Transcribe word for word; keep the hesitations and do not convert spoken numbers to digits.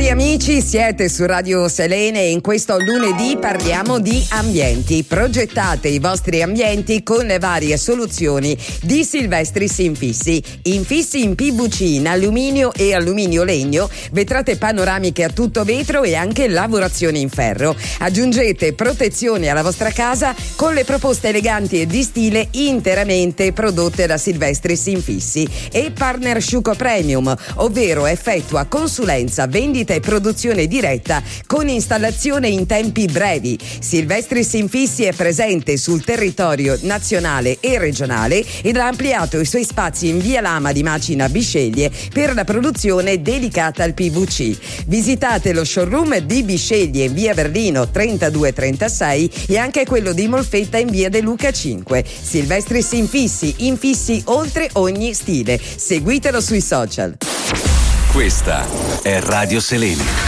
Cari amici, siete su Radio Selene e in questo lunedì parliamo di ambienti. Progettate i vostri ambienti con le varie soluzioni di Silvestris Infissi. Infissi in P V C, in alluminio e alluminio legno, vetrate panoramiche a tutto vetro e anche lavorazioni in ferro. Aggiungete protezione alla vostra casa con le proposte eleganti e di stile interamente prodotte da Silvestris Infissi. E Partner Sciuco Premium, ovvero effettua consulenza, vendita e produzione diretta con installazione in tempi brevi. Silvestris Infissi è presente sul territorio nazionale e regionale ed ha ampliato i suoi spazi in via Lama di Macina Bisceglie per la produzione dedicata al P V C. Visitate lo showroom di Bisceglie in via Berlino trentadue trentasei e anche quello di Molfetta in via De Luca cinque. Silvestris Infissi, infissi oltre ogni stile. Seguitelo sui social. Questa è Radio Selene.